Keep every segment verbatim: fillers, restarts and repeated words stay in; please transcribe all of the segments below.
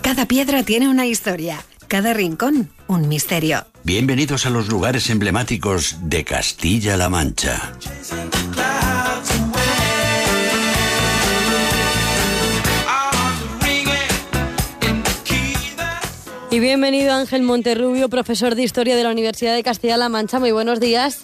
Cada piedra tiene una historia, cada rincón un misterio. Bienvenidos a los lugares emblemáticos de Castilla-La Mancha. Y bienvenido Ángel Monterrubio, profesor de Historia de la Universidad de Castilla-La Mancha. Muy buenos días.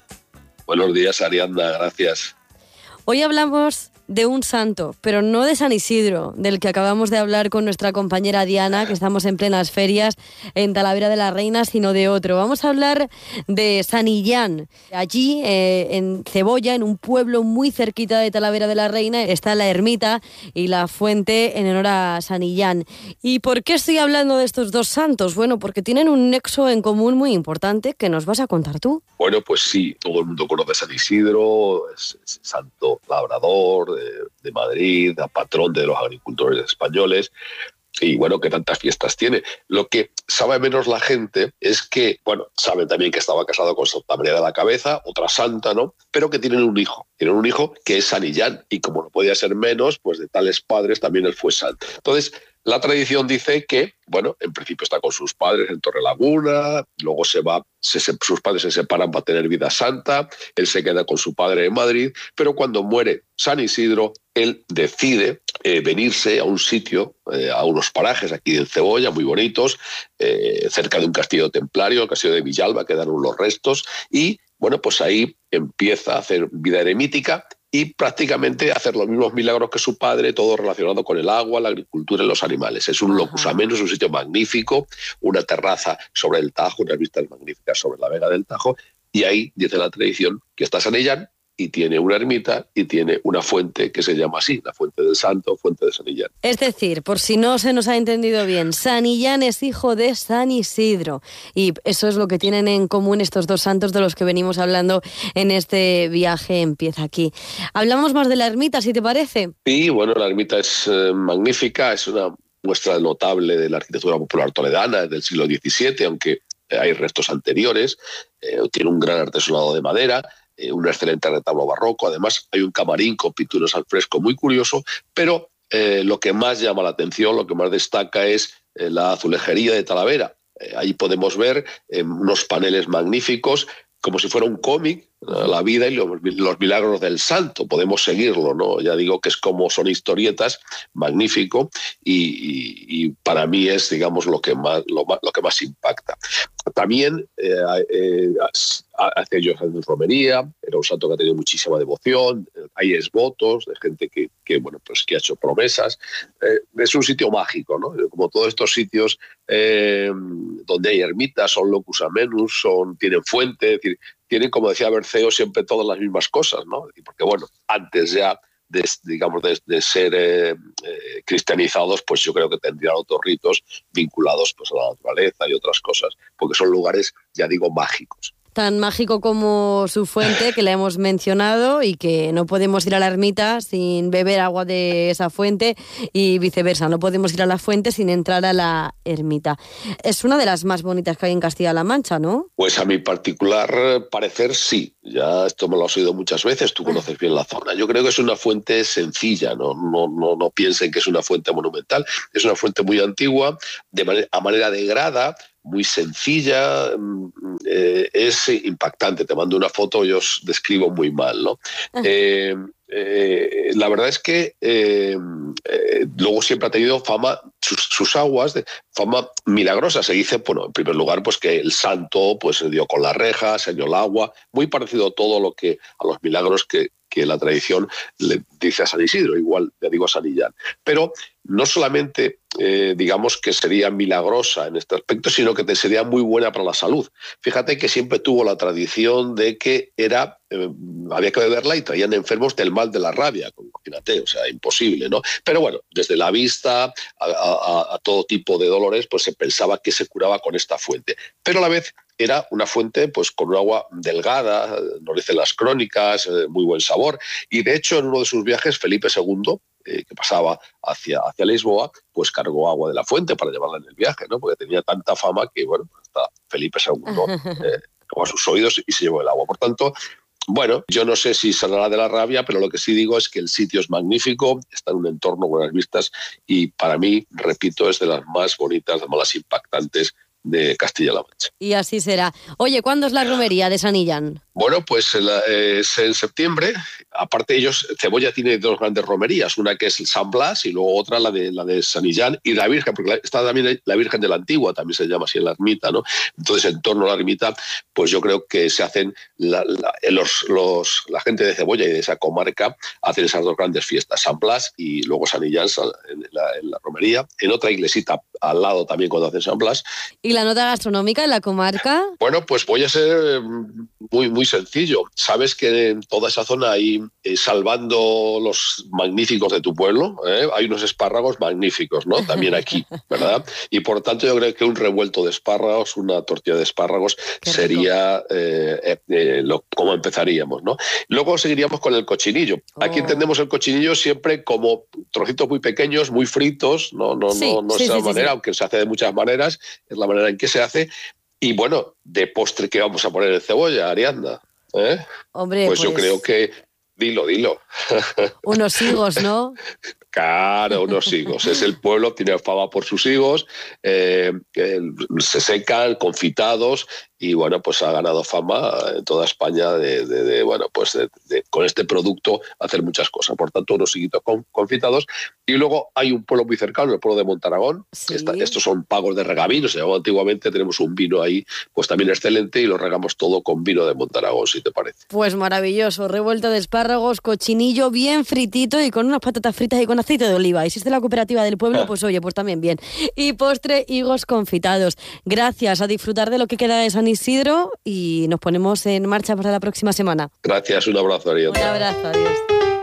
Buenos días, Ariadna, gracias. Hoy hablamos de un santo, pero no de San Isidro, del que acabamos de hablar con nuestra compañera Diana, que estamos en plenas ferias en Talavera de la Reina, sino de otro. Vamos a hablar de San Illán. Allí, eh, en Cebolla, en un pueblo muy cerquita de Talavera de la Reina, está la ermita y la fuente en honor a San Illán. ¿Y por qué estoy hablando de estos dos santos? Bueno, porque tienen un nexo en común muy importante que nos vas a contar tú. Bueno, pues sí, todo el mundo conoce a San Isidro, es, es santo labrador de, de Madrid, patrón de los agricultores españoles. Y bueno, que tantas fiestas tiene. Lo que sabe menos la gente es que, bueno, saben también que estaba casado con Santa María de la Cabeza, otra santa, ¿no? Pero que tienen un hijo. Tienen un hijo que es San Illán. Y como no podía ser menos, pues de tales padres también él fue santo. Entonces, la tradición dice que, bueno, en principio está con sus padres en Torrelaguna, luego se va, se, sus padres se separan para tener vida santa, él se queda con su padre en Madrid, pero cuando muere San Isidro, él decide eh, venirse a un sitio, eh, a unos parajes aquí en Cebolla, muy bonitos, eh, cerca de un castillo templario, el castillo de Villalba, quedaron los restos, y bueno, pues ahí empieza a hacer vida eremítica y prácticamente hacer los mismos milagros que su padre, todo relacionado con el agua, la agricultura y los animales. Es un locus amenus, un sitio magnífico, una terraza sobre el Tajo, unas vistas magníficas sobre la Vega del Tajo, y ahí dice la tradición que está San Illán y tiene una ermita y tiene una fuente que se llama así, la Fuente del Santo, Fuente de San Illán. Es decir, por si no se nos ha entendido bien, San Illán es hijo de San Isidro y eso es lo que tienen en común estos dos santos de los que venimos hablando en este viaje Empieza Aquí. Hablamos más de la ermita, si te parece. Sí, bueno, la ermita es eh, magnífica, es una muestra notable de la arquitectura popular toledana del siglo diecisiete, aunque hay restos anteriores, eh, tiene un gran artesonado de madera, un excelente retablo barroco, además hay un camarín con pinturas al fresco muy curioso, pero eh, lo que más llama la atención, lo que más destaca es eh, la azulejería de Talavera. Eh, ahí podemos ver eh, unos paneles magníficos, como si fuera un cómic, ¿no? La vida y los, los milagros del santo, podemos seguirlo, ¿no? Ya digo que es como son historietas, magnífico, y, y, y para mí es, digamos, lo que más, lo, lo que más impacta. También eh, eh, hace ellos en romería, era un santo que ha tenido muchísima devoción, hay exvotos de gente que, que, bueno, pues que ha hecho promesas. Eh, es un sitio mágico, ¿no? Como todos estos sitios eh, donde hay ermitas, son locus amenus, son, tienen fuente, es decir, tienen, como decía Berceo, siempre todas las mismas cosas, ¿no? Porque, bueno, antes ya de, digamos, de, de ser eh, eh, cristianizados, pues yo creo que tendrían otros ritos vinculados pues, a la naturaleza y otras cosas, porque son lugares, ya digo, mágicos. Tan mágico como su fuente, que la hemos mencionado, y que no podemos ir a la ermita sin beber agua de esa fuente y viceversa, no podemos ir a la fuente sin entrar a la ermita. Es una de las más bonitas que hay en Castilla-La Mancha, ¿no? Pues a mi particular parecer sí, ya esto me lo has oído muchas veces, tú conoces bien la zona. Yo creo que es una fuente sencilla, no, no, no, no piensen que es una fuente monumental, es una fuente muy antigua, de manera, a manera de grada, muy sencilla, eh, es impactante. Te mando una foto, yo os describo muy mal, ¿no? Eh, eh, la verdad es que eh, eh, luego siempre ha tenido fama, sus, sus aguas, de fama milagrosa. Se dice, bueno, en primer lugar, pues que el santo pues se dio con la reja, se dio el agua, muy parecido a todo lo que, a los milagros que, que la tradición le dice a San Isidro, igual le digo a San Illán. Pero no solamente eh, digamos que sería milagrosa en este aspecto, sino que te sería muy buena para la salud. Fíjate que siempre tuvo la tradición de que era eh, había que beberla y traían enfermos del mal de la rabia, imagínate, o sea, imposible, ¿no? Pero bueno, desde la vista a, a, a todo tipo de dolores, pues se pensaba que se curaba con esta fuente. Pero a la vez era una fuente pues con un agua delgada, nos dicen las crónicas, eh, muy buen sabor, y de hecho en uno de sus viajes Felipe segundo, eh, que pasaba hacia, hacia Lisboa, pues cargó agua de la fuente para llevarla en el viaje, ¿no? Porque tenía tanta fama que, bueno, hasta Felipe segundo eh, tocó a sus oídos y se llevó el agua. Por tanto, Bueno, yo no sé si sanará de la rabia, pero lo que sí digo es que el sitio es magnífico, está en un entorno con unas vistas y para mí, repito, es de las más bonitas, de las más impactantes de Castilla-La Mancha. Y así será. Oye, ¿cuándo es la romería de San Illán? Bueno, pues es en septiembre. Aparte ellos, Cebolla tiene dos grandes romerías, una que es el San Blas y luego otra la de la de San Illán y la Virgen, porque está también la Virgen de la Antigua, también se llama así en la ermita, ¿no? Entonces, en torno a la ermita, pues yo creo que se hacen la, la, los, los, la gente de Cebolla y de esa comarca hacen esas dos grandes fiestas, San Blas y luego San Illán en la, en la romería. En otra iglesita al lado también cuando hacen San Blas. ¿Y la nota gastronómica en la comarca? Bueno, pues voy a ser muy, muy sencillo. Sabes que en toda esa zona hay, eh, salvando los magníficos de tu pueblo, ¿eh? hay unos espárragos magníficos, ¿no? También aquí, ¿verdad? Y por tanto yo creo que un revuelto de espárragos, una tortilla de espárragos Qué sería eh, eh, lo, como empezaríamos, ¿no? Luego seguiríamos con el cochinillo. Oh. Aquí entendemos el cochinillo siempre como trocitos muy pequeños, muy fritos, no, no, sí, no, no sí, es la sí, manera, sí. aunque se hace de muchas maneras, es la manera en que se hace. Y bueno, de postre, ¿qué vamos a poner en Cebolla, Ariadna? ¿Eh? Hombre, pues, pues yo creo que... Dilo, dilo. Unos higos, ¿no? Claro, unos higos. Es el pueblo, tiene fama por sus higos, eh, eh, se secan, confitados, y bueno, pues ha ganado fama en toda España de, de, de bueno, pues de, de, con este producto hacer muchas cosas. Por tanto, unos higuitos con, confitados. Y luego hay un pueblo muy cercano, el pueblo de Montaragón. Sí. Esta, estos son pagos de regamino, se llamaba antiguamente. Tenemos un vino ahí, pues también excelente, y lo regamos todo con vino de Montaragón, si te parece. Pues maravilloso, revuelta de espárragos, cochinillo bien fritito y con unas patatas fritas y con aceite de oliva. Y si es de la cooperativa del pueblo, pues oye, pues también bien. Y postre, higos confitados. Gracias, a disfrutar de lo que queda de San Isidro y nos ponemos en marcha para la próxima semana. Gracias, un abrazo, Ariadna. Un abrazo, adiós.